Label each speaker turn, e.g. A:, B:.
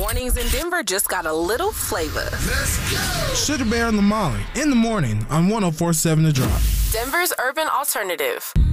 A: Mornings in Denver just got a little flavor.
B: Let's go!
C: Sugar Bear and the Molly in the morning on 104.7 The Drop.
A: Denver's urban alternative.